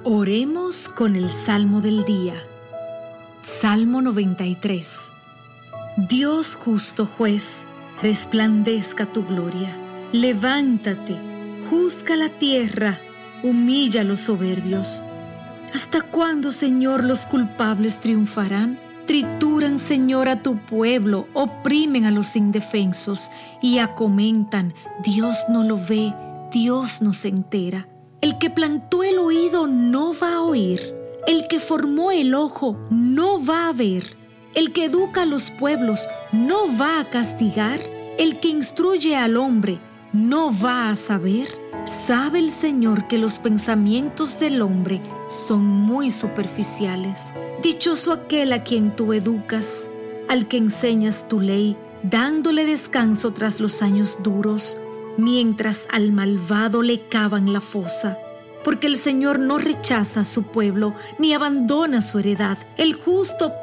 Oremos con el Salmo del día. Salmo 93. Dios justo juez, resplandezca tu gloria. Levántate, juzga la tierra, humilla a los soberbios. ¿Hasta cuándo, Señor, los culpables triunfarán? Trituran, Señor, a tu pueblo, oprimen a los indefensos y acomentan: Dios no lo ve, Dios no se entera. El que plantó el oído no va a oír, el que formó el ojo no va a ver, el que educa a los pueblos no va a castigar, el que instruye al hombre no va a saber. Sabe el Señor que los pensamientos del hombre son muy superficiales. Dichoso aquel a quien tú educas, al que enseñas tu ley, dándole descanso tras los años duros, mientras al malvado le cavan la fosa. Porque el Señor no rechaza a su pueblo, ni abandona su heredad. El justo